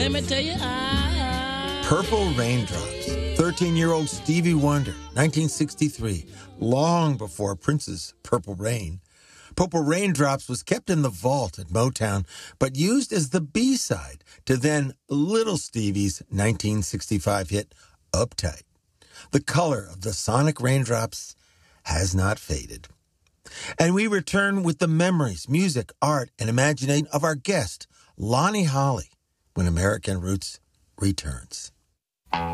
let me tell you, Purple Raindrops, 13-year-old Stevie Wonder, 1963, long before Prince's Purple Rain. Purple Raindrops was kept in the vault at Motown, but used as the B-side to then Little Stevie's 1965 hit, Uptight. The color of the sonic raindrops has not faded. And we return with the memories, music, art, and imagination of our guest, Lonnie Holley, when American Roots returns.